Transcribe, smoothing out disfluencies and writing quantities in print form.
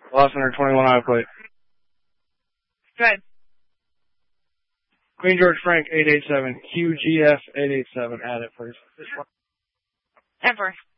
Lost under 21 I plate. Go ahead. Queen George Frank 887, QGF 887. Add it, please. Emperor.